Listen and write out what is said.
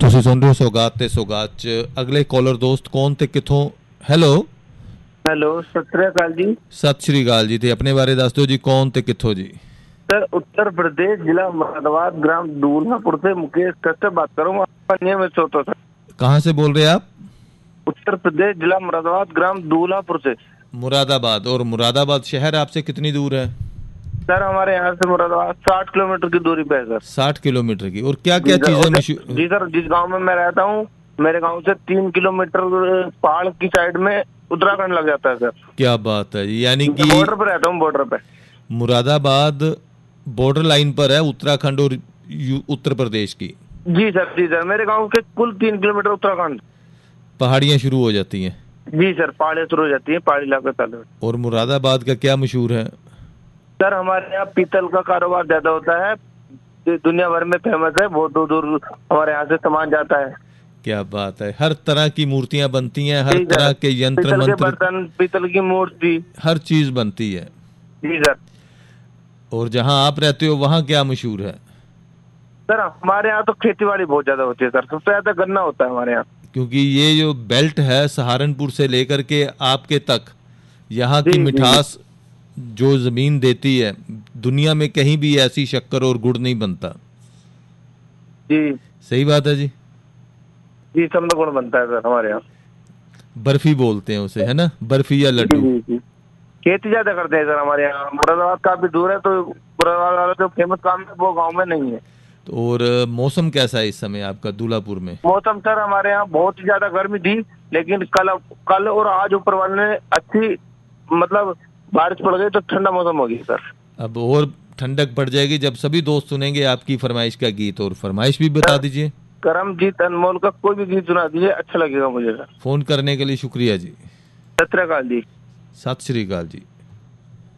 ਤੁਸੀਂ ਸੁਣ ਰਹੇ ਹੋ ਸੌਗਾਤ ਤੇ ਸੌਗਾਤ 'ਚ ਅਗਲੇ ਕਾਲਰ ਦੋਸਤ ਕੌਣ ਤੇ ਕਿੱਥੋਂ? ਹੈਲੋ हेलो, सत श्री अकाल जी। ਸਤਿ ਸ਼੍ਰੀ ਅਕਾਲ ਜੀ। ਤੇ ਆਪਣੇ ਬਾਰੇ ਦੱਸ ਦਿਓ ਜੀ, ਕੌਣ ਤੇ ਕਿੱਥੋਂ जी? सर, उत्तर प्रदेश जिला मुरादाबाद ग्राम दूल्हापुर से मुकेश कश्यप बात कर रहा हूँ। आपका नियम श्रोता सर। कहाँ से बोल रहे हैं आप? उत्तर प्रदेश जिला मुरादाबाद ग्राम दूल्हापुर से। मुरादाबाद। और मुरादाबाद शहर आपसे कितनी दूर है? सर, हमारे यहाँ से मुरादाबाद 60 किलोमीटर की दूरी पे है सर। 60 किलोमीटर की। और क्या जी क्या सर, चीजें और मशहूर? जी सर, जिस गांव में मैं रहता हूँ, मेरे गांव से 3 किलोमीटर पहाड़ की साइड में उत्तराखंड लग जाता है सर। क्या बात है, यानी कि बॉर्डर पे रहता हूँ, बॉर्डर पे। मुरादाबाद बॉर्डर लाइन पर है उत्तराखंड और उत्तर प्रदेश की। जी सर, जी सर, मेरे गांव के कुल 3 किलोमीटर उत्तराखंड। पहाड़ियाँ शुरू हो जाती हैं। जी सर, पहाड़ियाँ शुरू हो जाती है, पहाड़ी इलाके चालू। और मुरादाबाद का क्या मशहूर है? सर, हमारे यहाँ पीतल का कारोबार ज्यादा होता है, दुनिया भर में फेमस है, बहुत दूर दूर हमारे यहाँ से सामान जाता है। क्या बात है, हर तरह की मूर्तियां बनती हैं, हर जी सर, तरह के यंत्र पीतल के मंत्र, बर्तन, पीतल की मूर्ति, हर चीज बनती है। जी सर। और जहां आप रहते हो वहां क्या मशहूर है? सर, हमारे यहाँ तो खेती बाड़ी बहुत ज्यादा होती है सर, सबसे ज्यादा गन्ना होता है हमारे यहाँ। क्योंकि ये जो बेल्ट है सहारनपुर से लेकर के आपके तक, यहाँ जी, की जी, मिठास जो जमीन देती है, दुनिया में कहीं भी ऐसी शक्कर और गुड़ नहीं बनता। जी सही बात है जी। जी, समझ गुण बनता है सर हमारे यहाँ। बर्फी बोलते हैं उसे, है ना, बर्फी या जी लड्डू। जी जी, खेती ज्यादा करते हैं सर हमारे यहाँ। मुरादाबाद काफी दूर है, तो मुरादाबाद वाला जो फेमस काम है वो गाँव में नहीं है। और मौसम कैसा है इस समय आपका दूल्हापुर में? मौसम सर हमारे यहाँ बहुत ही ज्यादा गर्मी थी, लेकिन कल और आज ऊपर वाले ने अच्छी मतलब बारिश पड़ गई, तो ठंडा मौसम हो गया सर। अब और ठंडक पड़ जाएगी जब सभी दोस्त सुनेंगे आपकी फरमाइश का गीत। और फरमाइश भी बता दीजिए। करमजीत अनमोल का कोई भी गीत सुना दीजिए, अच्छा लगेगा मुझे सर। फोन करने के लिए शुक्रिया जी। सत श्री अकाल जी। सत श्री अकाल जी।